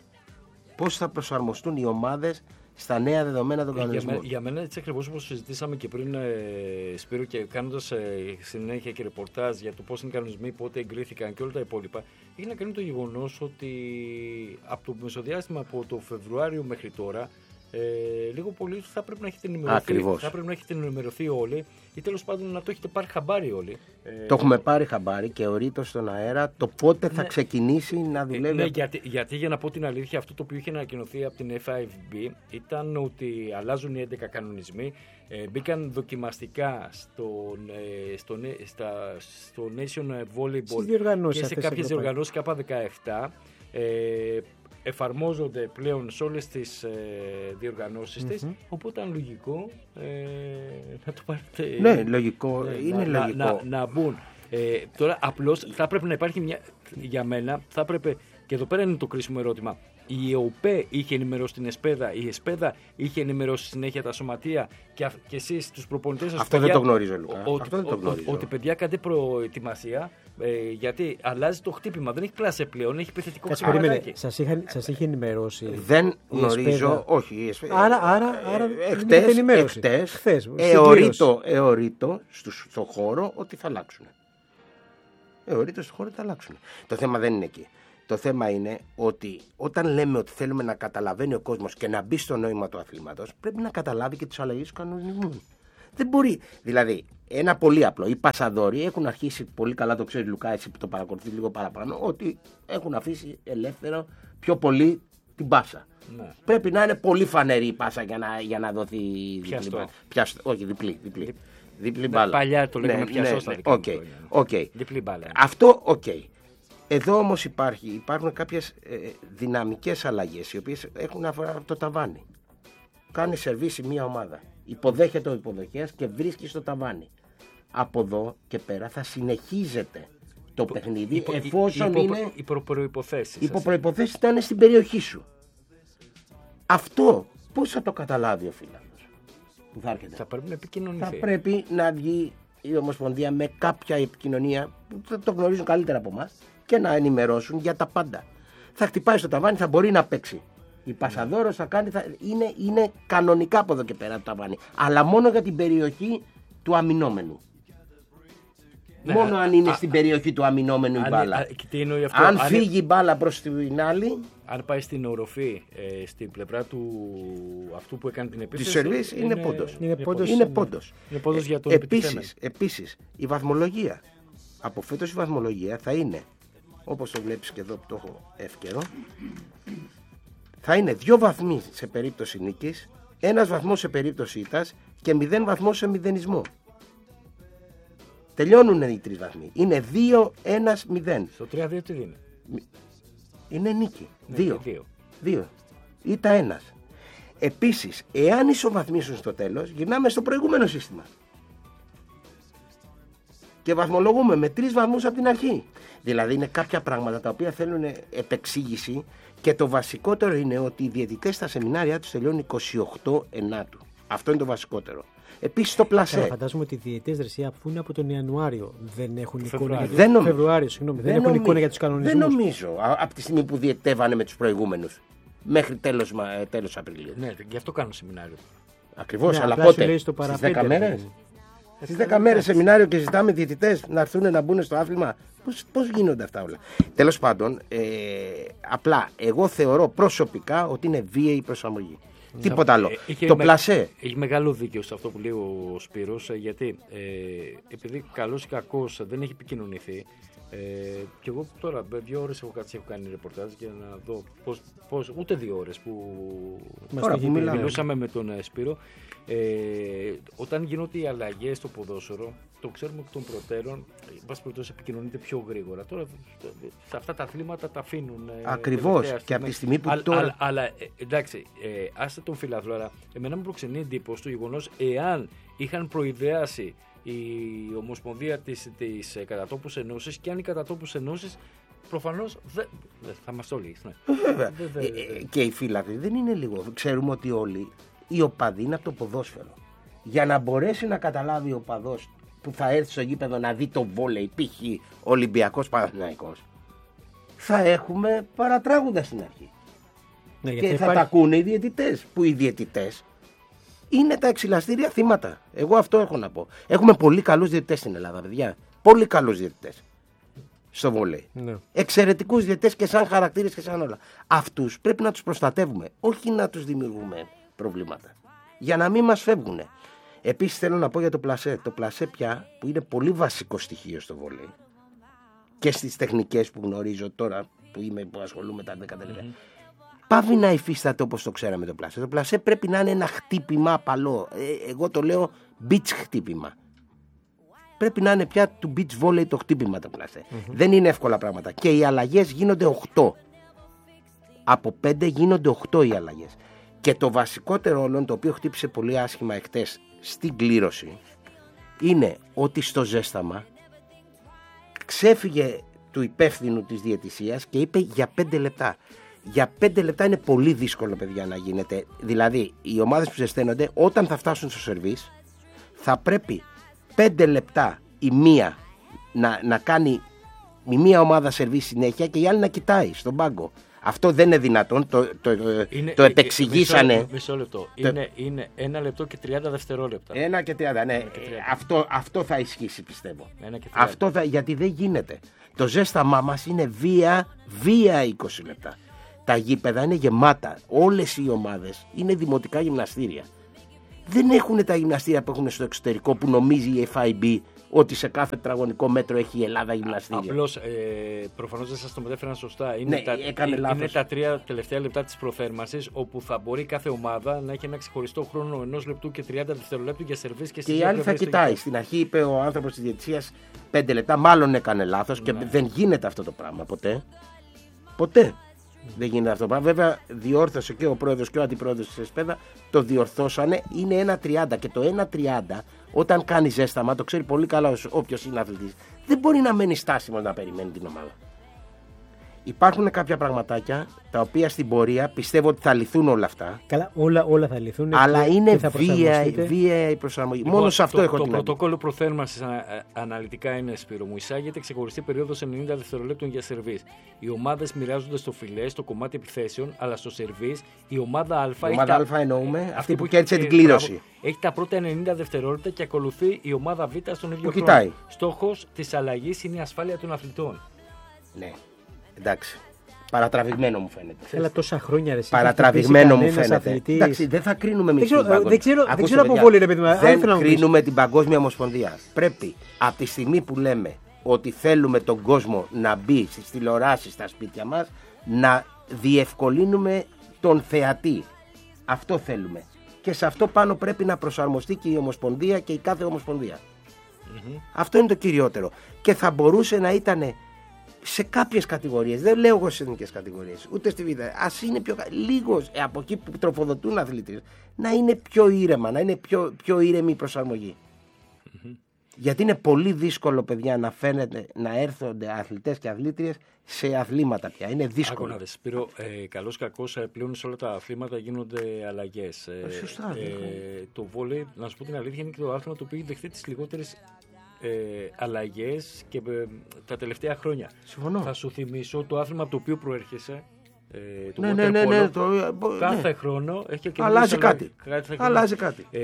πώς θα προσαρμοστούν οι ομάδες στα νέα δεδομένα των κανονισμών. Για, για μένα, έτσι ακριβώς όπως συζητήσαμε και πριν, ε, Σπύρο, και κάνοντας ε, συνέχεια και ρεπορτάζ για το πώς είναι οι κανονισμοί, πότε εγκρίθηκαν και όλα τα υπόλοιπα, έχει να κάνει το γεγονός ότι από το μεσοδιάστημα από το Φεβρουάριο μέχρι τώρα, ε, λίγο πολύ θα πρέπει να έχετε ενημερωθεί. Ακριβώς. Θα πρέπει να έχετε ενημερωθεί όλοι, ή τέλος πάντων να το έχετε πάρει χαμπάρι όλοι. Το έχουμε πάρει χαμπάρι και ορίτω στον αέρα το πότε θα ναι. ξεκινήσει να δουλεύει. Ναι, γιατί, γιατί για να πω την αλήθεια, αυτό το οποίο είχε ανακοινωθεί από την εφ άι εφ μπι ήταν ότι αλλάζουν οι έντεκα κανονισμοί. Ε, μπήκαν δοκιμαστικά στο, ε, στο, στα, στο Nation Volleyball και σε κάποιες διοργανώσεις κάπα δεκαεπτά. Ε, εφαρμόζονται πλέον σε όλες τις ε, διοργανώσεις mm-hmm. της, οπότε ήταν λογικό ε, να το πάρετε. Ναι, λογικό, ε, είναι να, λογικό. Να, να, να μπουν. Ε, τώρα απλώς θα πρέπει να υπάρχει μια, για μένα, θα πρέπει, και εδώ πέρα είναι το κρίσιμο ερώτημα, η ΕΟΠΕ είχε ενημερώσει την ΕΣΠΕΔΑ, η ΕΣΠΕΔΑ είχε ενημερώσει συνέχεια τα σωματεία και, και εσείς τους προπονητές σας. Αυτό παιδιά, δεν το γνωρίζω, Λουκά. Ότι, Αυτό δεν το γνωρίζω. Ότι παιδιά κάντε προετοιμασία, ε, γιατί αλλάζει το χτύπημα, δεν έχει κλάσε πλέον, έχει επιθετικό χτύπημα. Σας, σας είχε ενημερώσει. Δεν γνωρίζω, όχι. Η ΕΣΠΕΔΑ. Άρα, άρα, άρα εχτες, ενημέρωση. Εχτες, Χθες, εωρείτο, εωρείτο στο χώρο ότι θα αλλάξουν. Εωρείτο στο χώρο ότι θα αλλάξουν. Το θέμα δεν είναι εκεί. Το θέμα είναι ότι όταν λέμε ότι θέλουμε να καταλαβαίνει ο κόσμος και να μπει στο νόημα του αθλήματος, πρέπει να καταλάβει και τις αλλαγές του κανονισμού. Δεν μπορεί. Δηλαδή, ένα πολύ απλό. Οι πασαδόροι έχουν αρχίσει, πολύ καλά το ξέρει Λουκά, εσύ που το παρακολουθεί λίγο παραπάνω, ότι έχουν αφήσει ελεύθερο πιο πολύ την πάσα. Ναι. Πρέπει να είναι πολύ φανερή η πάσα για να, για να δοθεί διπλή. Πιαστό. Όχι, διπλή. διπλή. Δι... Διπλή μπάλα. Παλιά το λέγαμε ναι, πιαστό ναι, στα ναι, okay, okay. Διπλή μπάλα. Αυτό, οκ. Okay. Εδώ όμως υπάρχει, υπάρχουν κάποιες ε, δυναμικές αλλαγές οι οποίες έχουν αφορά το ταβάνι. Κάνει σερβίση μια ομάδα. Υποδέχεται ο υποδοχέας και βρίσκει στο ταβάνι. Από εδώ και πέρα θα συνεχίζεται το υπο, παιχνίδι υπο, εφόσον υπο, είναι... Υπό προϋποθέσεις. Υπό προϋποθέσεις ήταν στην περιοχή σου. Αυτό πώς θα το καταλάβει ο φίλος που θα έρχεται? Θα πρέπει να επικοινωνηθεί. Θα πρέπει να βγει η Ομοσπονδία με κάποια επικοινωνία που θα το γνωρίζουν καλύτερα από εμάς και να ενημερώσουν για τα πάντα. Θα χτυπάει στο ταβάνι, θα μπορεί να παίξει. Η πασαδόρος θα κάνει, θα... Είναι, είναι κανονικά από εδώ και πέρα το ταβάνι. Αλλά μόνο για την περιοχή του αμυνόμενου. Ναι, μόνο α, αν είναι α, στην α, περιοχή του αμυνόμενου α, η μπάλα. Α, αυτό, αν, αν φύγει η μπάλα προς την άλλη. Αν πάει στην οροφή, ε, στην πλευρά του αυτού που έκανε την επίθεση. Τη σερβίς είναι, είναι πόντος. Είναι πόντος, είναι πόντος. Είναι πόντος για το επίσης, επίσης, η βαθμολογία. Από φέτος η βαθμολογία θα είναι, όπως το βλέπεις και εδώ που το έχω εύκαιρο, θα είναι δύο βαθμοί σε περίπτωση νίκης, ένας βαθμός σε περίπτωση ήττας και μηδέν βαθμός σε μηδενισμό. Τελειώνουν οι τρεις βαθμοί. Είναι δύο ένα μηδέν. Στο τρία δύο τι είναι? Είναι νίκη. Ναι, δύο. δύο. δύο. Ήττα ένας. Επίσης, εάν ισοβαθμίσουν στο τέλος, γυρνάμε στο προηγούμενο σύστημα. και βαθμολογούμε με τρεις βαθμούς από την αρχή. Δηλαδή είναι κάποια πράγματα τα οποία θέλουν επεξήγηση και το βασικότερο είναι ότι οι διαιτητές στα σεμινάρια τους τελειώνουν είκοσι οκτώ ενάτου. Αυτό είναι το βασικότερο. Επίσης το πλασέ. Φαντάζομαι ότι οι διαιτητές Ρεσία, αφού είναι από τον Ιανουάριο, δεν έχουν εικόνα για, δεν νομ... Φεβρουάριο, συγγνώμη, δεν, δεν έχουν εικόνα για τους κανονισμούς. Δεν νομίζω. Από τη στιγμή που διαιτεύανε με τους προηγούμενους μέχρι τέλος, τέλος Απριλίου. Ναι, γι' αυτό κάνω σεμινάριο. Ακριβώς, ναι, αλλά πότε. Στις δέκα μέρες. Ε, Στις δέκα μέρες σεμινάριο και ζητάμε διαιτητές να έρθουν να μπουν στο άθλημα. Πώς, πώς γίνονται αυτά όλα. Τέλος πάντων, ε, απλά εγώ θεωρώ προσωπικά ότι είναι βίαιη η προσαρμογή. Mm. Τίποτα άλλο. Ε, το με, πλασέ. Έχει μεγάλο δίκιο σε αυτό που λέει ο Σπύρος, γιατί ε, επειδή καλός ή κακός δεν έχει επικοινωνηθεί. Ε, και εγώ τώρα δύο ώρες έχω κάτσει, έχω κάνει ρεπορτάζ για να δω πώς, πώς ούτε δύο ώρες που, τώρα που μιλούσαμε με τον Σπύρο. Ε, όταν γίνονται οι αλλαγές στο ποδόσφαιρο, το ξέρουμε εκ των προτέρων, εν πάση περιπτώσει επικοινωνείται πιο γρήγορα. Τώρα σε αυτά τα αθλήματα τα αφήνουν. Ακριβώς. Και από τη στιγμή που Α, τώρα. Αλλά, αλλά ε, εντάξει, ε, άστε τον φιλαθλόρα. Εμένα μου προξενεί εντύπωση το γεγονός εάν είχαν προειδεάσει η Ομοσπονδία της, της Κατατόπους Ενώσης και αν οι Κατατόπους Ενώσεις προφανώς δεν δε, θα μας το λύσει. Ναι. Βέβαια. Δε, δε, δε. Ε, και οι φίλαθλοι δεν είναι λίγο. Ξέρουμε ότι όλοι οι οπαδοί είναι από το ποδόσφαιρο. Για να μπορέσει να καταλάβει ο οπαδός που θα έρθει στο γήπεδο να δει το βόλεϊ, π.χ. Ολυμπιακός Παναθηναϊκός, θα έχουμε παρατράγοντα στην αρχή. Ναι, και θα υπάρχει... τα ακούνε οι διαιτητές. Που οι διαιτητές είναι τα εξυλαστήρια θύματα. Εγώ αυτό έχω να πω. Έχουμε πολύ καλούς διαιτητές στην Ελλάδα, παιδιά. Πολύ καλούς διαιτητές στο βόλεϊ. Ναι. Εξαιρετικούς διαιτητές και σαν χαρακτήρες και σαν όλα. Αυτούς πρέπει να τους προστατεύουμε, όχι να τους δημιουργούμε προβλήματα. Για να μην μας φεύγουν. Επίσης θέλω να πω για το πλασέ. Το πλασέ πια που είναι πολύ βασικό στοιχείο στο βόλεϊ και στις τεχνικές που γνωρίζω τώρα που, είμαι, που ασχολούμαι τα δέκα τελευταία. Mm-hmm. Πάβει να υφίσταται όπως το ξέραμε το πλασέ. Το πλασέ πρέπει να είναι ένα χτύπημα απαλό. Ε, εγώ το λέω beach χτύπημα. Πρέπει να είναι πια του beach volley το χτύπημα το πλασέ. Mm-hmm. Δεν είναι εύκολα πράγματα. Και οι αλλαγές γίνονται οκτώ. Από πέντε γίνονται οκτώ οι αλλαγές. Και το βασικότερο όλων, το οποίο χτύπησε πολύ άσχημα εχθές στην κλήρωση, είναι ότι στο ζέσταμα ξέφυγε του υπεύθυνου της διαιτησίας και είπε για πέντε λεπτά. Για πέντε λεπτά είναι πολύ δύσκολο, παιδιά, να γίνεται. Δηλαδή, οι ομάδες που ζεσταίνονται, όταν θα φτάσουν στο σερβίς, θα πρέπει πέντε λεπτά η μία να, να κάνει η μία ομάδα σερβίς συνέχεια και η άλλη να κοιτάει στον πάγκο. Αυτό δεν είναι δυνατόν, το, το, είναι, το επεξηγήσανε. Μισό, μισό λεπτό. Το... Είναι, είναι ένα λεπτό και τριάντα δευτερόλεπτα. Ένα και τριάντα, ναι. Και τριάντα. Αυτό, αυτό θα ισχύσει, πιστεύω. Ένα και αυτό θα, γιατί δεν γίνεται. Το ζέσταμά μας είναι βία, βία είκοσι λεπτά. Τα γήπεδα είναι γεμάτα. Όλες οι ομάδες είναι δημοτικά γυμναστήρια. Δεν έχουν τα γυμναστήρια που έχουν στο εξωτερικό που νομίζει η εφ άι μπι ότι σε κάθε τετραγωνικό μέτρο έχει η Ελλάδα γυμναστήρια. Απλώς, ε, προφανώς δεν σας το μετέφεραν σωστά. Είναι, ναι, τα, είναι, είναι τα τρία τελευταία λεπτά της προθέρμανσης, όπου θα μπορεί κάθε ομάδα να έχει ένα ξεχωριστό χρόνο ενός λεπτού και τριάντα δευτερολέπτου για σερβίς και, και η άλλη θα κοιτάει. Στην αρχή είπε ο άνθρωπος της διαιτησίας πέντε λεπτά, μάλλον έκανε λάθος και ναι. Δεν γίνεται αυτό το πράγμα ποτέ. Ποτέ. Δεν γίνεται αυτό το πράγμα. Βέβαια, διόρθωσε και ο πρόεδρος και ο αντιπρόεδρος της ΕΣΠΕΔΑ, το διορθώσανε. Είναι ένα τριάντα και το ένα τριάντα, όταν κάνει ζέσταμα, το ξέρει πολύ καλά όποιος είναι αθλητής, δεν μπορεί να μένει στάσιμος να περιμένει την ομάδα. Υπάρχουν κάποια πραγματάκια τα οποία στην πορεία πιστεύω ότι θα λυθούν όλα αυτά. Καλά, όλα, όλα θα λυθούν. Αλλά και είναι και βία, βία η προσαρμογή. Λοιπόν, μόνο σε αυτό το, έχω το την Το πρωτόκολλο προθέρμανσης αναλυτικά είναι, Σπύρο μου, εισάγεται ξεχωριστή περίοδος ενενήντα δευτερολέπτων για σερβίς. Οι ομάδες μοιράζονται στο φιλέ, στο κομμάτι επιθέσεων, αλλά στο σερβίς η ομάδα Α. Η ομάδα τα... Α εννοούμε, αυτή, αυτή που κέρδισε την κλήρωση. Έχει τα πρώτα ενενήντα δευτερόλεπτα και ακολουθεί η ομάδα Β στον ίδιο χρόνο. Κοιτάει. Στόχος της αλλαγής είναι η ασφάλεια των αθλητών. Ναι, εντάξει. Παρατραβηγμένο μου φαίνεται. Έλα τόσα χρόνια ρε. Παρατραβηγμένο μου φαίνεται. Αθλητής. Εντάξει, δεν θα κρίνουμε εμείς την παγκόσμια. Δεν ξέρω, δεν ξέρω από βόλεϊ, ρε παιδί μου. Δεν κρίνουμε την Παγκόσμια Ομοσπονδία. Πρέπει από τη στιγμή που λέμε ότι θέλουμε τον κόσμο να μπει στις τηλεοράσεις στα σπίτια μας, να διευκολύνουμε τον θεατή. Αυτό θέλουμε. Και σε αυτό πάνω πρέπει να προσαρμοστεί και η Ομοσπονδία και η κάθε Ομοσπονδία. Mm-hmm. Αυτό είναι το κυριότερο. Και θα μπορούσε να ήταν σε κάποιες κατηγορίες, δεν λέω εγώ σε εθνικές κατηγορίες, ούτε στη Β', ας είναι πιο λίγος ε, από εκεί που τροφοδοτούν αθλητές, να είναι πιο ήρεμα, να είναι πιο, πιο ήρεμη η προσαρμογή. Mm-hmm. Γιατί είναι πολύ δύσκολο, παιδιά, να φαίνεται, να έρθονται αθλητές και αθλήτριες σε αθλήματα πια. Είναι δύσκολο. Άκου να δεις, Σπύρο, ε, καλώς κακώς πλέον σε όλα τα αθλήματα γίνονται αλλαγές. Ε, Σωστά. ε, το βόλεϊ, να σου πω την αλήθεια, είναι και το άθλημα το οποίο έχει δεχτεί τις λιγότερες ε, αλλαγές και ε, τα τελευταία χρόνια. Συμφωνώ. Θα σου θυμίσω το άθλημα από το οποίο προέρχεσαι. Ε, το ναι, ναι, ναι, ναι, το, κάθε ναι. χρόνο έχει και αλλάζει αλλα... κάτι. Κάθε αλλάζει κάτι. Ε,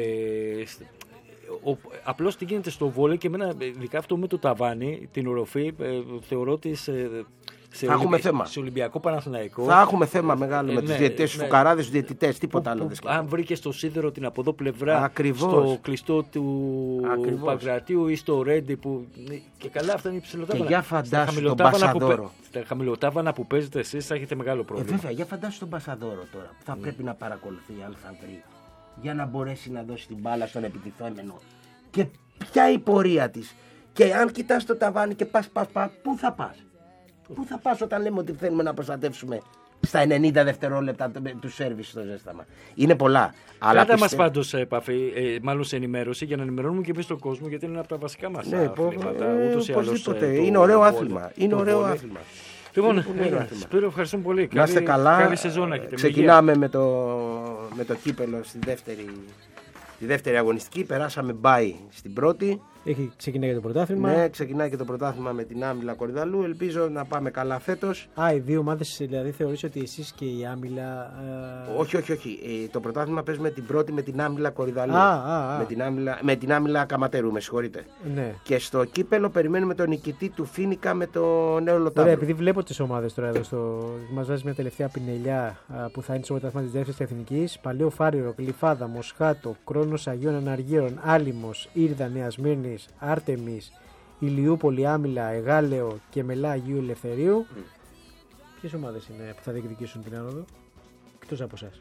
Ο, απλώς τι γίνεται στο βόλεϊ και εμένα, ειδικά αυτό με το ταβάνι, την οροφή, ε, θεωρώ ότι σε, σε, Ολυμπι... σε Ολυμπιακό Παναθηναϊκό. Θα έχουμε θέμα μεγάλο ε, με ναι, τους διαιτητές, τους ναι, φουκαράδες, τους διαιτητές, τίποτα που, άλλο. Που, αν βρήκε στο σίδερο την από εδώ πλευρά, Ακριβώς. στο κλειστό του Ακριβώς. Παγκρατίου ή στο Ρέντι, που. Και καλά, αυτά είναι υψηλοτάβανα. Και για φαντάσου τον Πασαδόρο. Τα χαμηλοτάβανα που παίζετε εσείς θα έχετε μεγάλο Ε, πρόβλημα. βέβαια, για φαντάσου τον Πασαδόρο τώρα που θα Mm. πρέπει να παρακολουθεί η Αλφαντρή για να μπορέσει να δώσει την μπάλα στον επιτιθέμενο. Και ποια η πορεία της. Και αν κοιτάς το ταβάνι και πας, πας, πας, πού θα πας. Πού θα πας όταν λέμε ότι θέλουμε να προστατεύσουμε στα ενενήντα δευτερόλεπτα του σέρβις στο ζέσταμα. Είναι πολλά. Αλλά Κάτα πιστε... μας πάντως σε επαφή, ε, μάλλον σε ενημέρωση, για να ενημερώνουμε και εμείς τον κόσμο, γιατί είναι ένα από τα βασικά μας Ναι, αθλήματα. ε, Ούτως ή άλλως, οπωσδήποτε. ε, το, Είναι ωραίο το, άθλημα. Είναι το ωραίο βόλεϊ. άθλημα. Λοιπόν, Είναι ωραίο ε, άθλημα. Σπύρο, ευχαριστούμε πολύ. Να είστε καλή, καλά. Καλή σεζόν έχετε. Ξεκινάμε με το, με το κύπελο στη δεύτερη, τη δεύτερη αγωνιστική. Περάσαμε μπάι στην πρώτη. Έχει ξεκινάει και το πρωτάθλημα. Ναι, ξεκινάει και το πρωτάθλημα με την Άμυλα Κορυδαλού. Ελπίζω να πάμε καλά φέτος. Α, οι δύο ομάδες, δηλαδή θεωρείς ότι εσείς και η Άμυλα. Ε... Όχι, όχι, όχι. Ε, το πρωτάθλημα παίζουμε την πρώτη με την Άμυλα Κορυδαλού. Α, α, α. Με την Άμυλα, με την Άμυλα Καματερού, με συγχωρείτε. Ναι. Και στο κύπελο περιμένουμε τον νικητή του Φίνικα με το Νέο Λοτάβρο. Ωραία, επειδή βλέπω τις ομάδες τώρα εδώ, στο... μας βάζει μια τελευταία πινελιά α, που θα είναι στο πρωτάθλημα της δεύτερης εθνικής. Παλαιό Φάριρο, Γλυφάδα, Μοσχάτο, Κρόνος Αγίων Αναργύρων, Άλυμος, Ήρδα Νέας Σμύρνης, Άρτεμις, Ηλιούπολη, Άμυλα, Εγάλεο και Μελά Αγίου Ελευθερίου. Mm. Ποιες ομάδες είναι που θα διεκδικήσουν την άνοδο, εκτός από εσάς?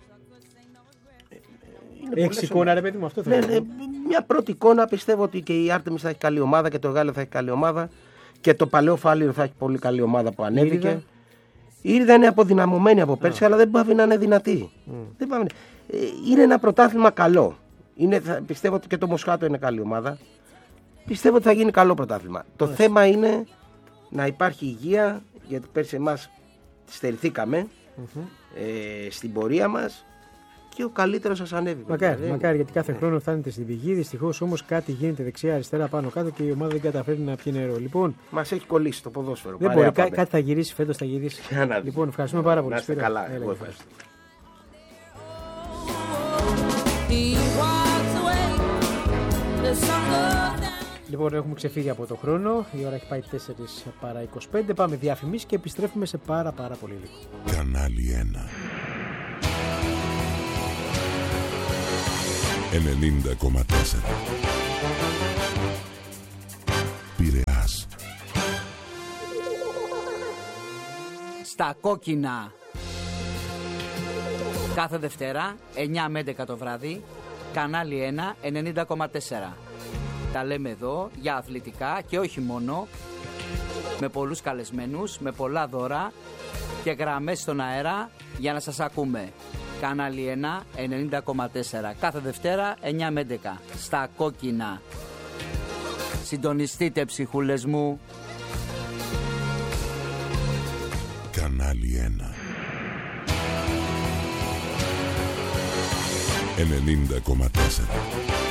Έχεις εικόνα, ρε παιδί μου, αυτό θα ναι, ναι, μια πρώτη εικόνα, πιστεύω ότι και η Άρτεμις θα έχει καλή ομάδα και το Εγάλεο θα έχει καλή ομάδα και το Παλαιό Φάριρο θα έχει πολύ καλή ομάδα που ανέβηκε. Η Ήρδα είναι αποδυναμωμένη από πέρσι, yeah. αλλά δεν πάει να είναι δυνατή. Mm. Δεν πάει... Είναι ένα πρωτάθλημα καλό. Είναι, πιστεύω ότι και το Μοσχάτο είναι καλή ομάδα. Πιστεύω ότι θα γίνει καλό πρωτάθλημα. Yeah. Το θέμα είναι να υπάρχει υγεία, γιατί πέρσι εμάς στερηθήκαμε mm-hmm. ε, στην πορεία μας και ο καλύτερος σας ανέβει. Μακάρι, δηλαδή. μακάρι, γιατί κάθε yeah. χρόνο φτάνετε στην πηγή. Δυστυχώς όμως κάτι γίνεται δεξιά-αριστερά πάνω κάτω και η ομάδα δεν καταφέρει να πιει νερό. Λοιπόν, μας έχει κολλήσει το ποδόσφαιρο. Δεν μπορεί, κά- κάτι θα γυρίσει φέτος, θα γυρίσει. Λοιπόν, ευχαριστούμε πάρα πολύ. Να είστε καλά. Εγώ ευχαριστώ. Λοιπόν, έχουμε ξεφύγει από το χρόνο. Η ώρα έχει πάει τέσσερις παρά είκοσι πέντε. Πάμε διαφημίσεις και επιστρέφουμε σε πάρα πάρα πολύ λίγο. Κανάλι ένα ενενήντα κόμμα τέσσερα Πειραιάς. Στα κόκκινα. Κάθε Δευτέρα εννιά με έντεκα το βράδυ. Κανάλι ένα ενενήντα κόμμα τέσσερα. Τα λέμε εδώ για αθλητικά και όχι μόνο. Με πολλούς καλεσμένους, με πολλά δώρα και γραμμές στον αέρα για να σας ακούμε. Κανάλι ένα ενενήντα κόμμα τέσσερα. Κάθε Δευτέρα εννιά με έντεκα. Στα κόκκινα. Συντονιστείτε, ψυχούλες μου. Κανάλι ένα ενενήντα κόμμα τέσσερα.